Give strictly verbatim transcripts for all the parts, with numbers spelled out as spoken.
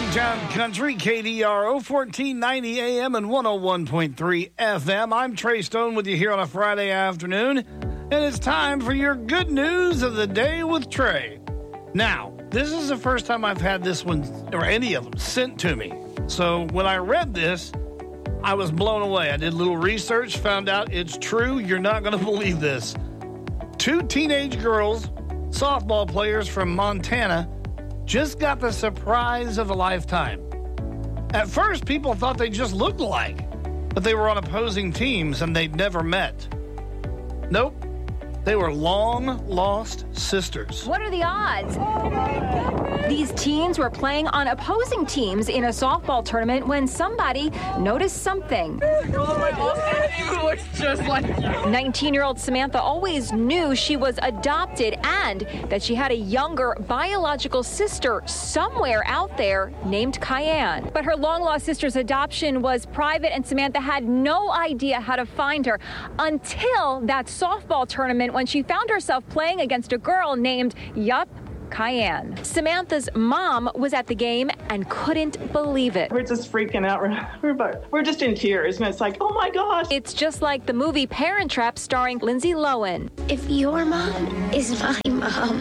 Town Country, K D R O, fourteen ninety A M and one oh one point three F M. I'm Trey Stone with you here on a Friday afternoon, and it's time for your good news of the day with Trey. Now, this is the first time I've had this one, or any of them, sent to me. So when I read this, I was blown away. I did a little research, found out it's true. You're not going to believe this. Two teenage girls, softball players from Montana, just got the surprise of a lifetime. At first, people thought they just looked alike, but they were on opposing teams and they'd never met. Nope. They were long-lost sisters. What are the odds? These teens were playing on opposing teams in a softball tournament when somebody noticed something. You look just like you. nineteen-year-old Samantha always knew she was adopted and that she had a younger biological sister somewhere out there named Cayenne. But her long-lost sister's adoption was private and Samantha had no idea how to find her until that softball tournament when she found herself playing against a girl named, yup, Cayenne. Samantha's mom was at the game and couldn't believe it. We're just freaking out. We're, we're just in tears, and it's like, oh my gosh. It's just like the movie Parent Trap starring Lindsay Lohan. If your mom is my mom,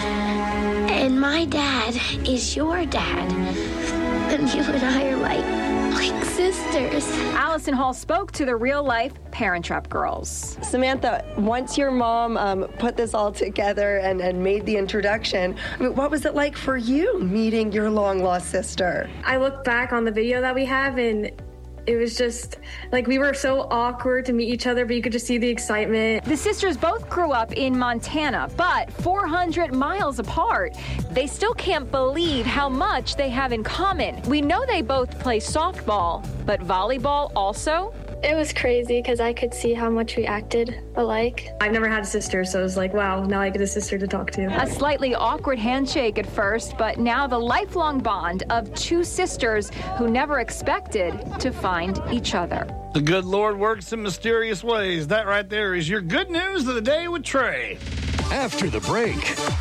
and my dad is your dad, then you and I are like, like sisters. Allison Hall spoke to the real-life Parent Trap girls. Samantha, once your mom um, put this all together and, and made the introduction, I mean, what was it like for you meeting your long-lost sister? I look back on the video that we have and it was just like we were so awkward to meet each other, but you could just see the excitement. The sisters both grew up in Montana, but four hundred miles apart. They still can't believe how much they have in common. We know they both play softball, but volleyball also? It was crazy because I could see how much we acted alike. I've never had a sister, so it was like, wow, now I get a sister to talk to. A slightly awkward handshake at first, but now the lifelong bond of two sisters who never expected to find each other. The good Lord works in mysterious ways. That right there is your good news of the day with Trey. After the break,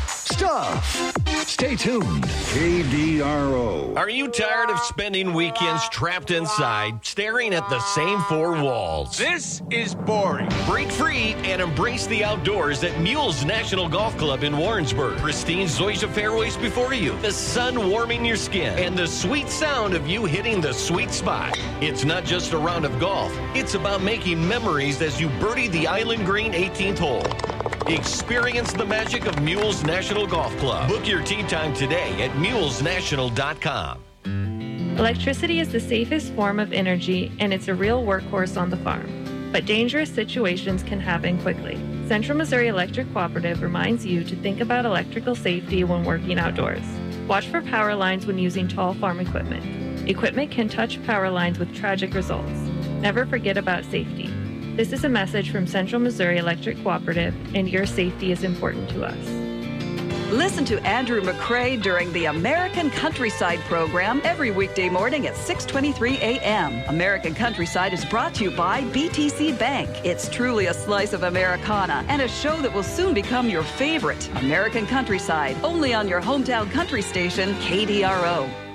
stuff. Stay tuned. K D R O. Are you tired of spending weekends trapped inside, staring at the same four walls? This is boring. Break free and embrace the outdoors at Mules National Golf Club in Warrensburg. Pristine zoysia fairways before you, the sun warming your skin, and the sweet sound of you hitting the sweet spot. It's not just a round of golf. It's about making memories as you birdie the Island Green eighteenth hole. Experience the magic of Mules National Golf Club. Book your tee time today at mules national dot com. Electricity is the safest form of energy, and it's a real workhorse on the farm. But dangerous situations can happen quickly. Central Missouri Electric Cooperative reminds you to think about electrical safety when working outdoors. Watch for power lines when using tall farm equipment. Equipment can touch power lines with tragic results. Never forget about safety. This is a message from Central Missouri Electric Cooperative, and your safety is important to us. Listen to Andrew McCrae during the American Countryside program every weekday morning at six twenty-three a m American Countryside is brought to you by B T C Bank. It's truly a slice of Americana and a show that will soon become your favorite. American Countryside, only on your hometown country station, K D R O.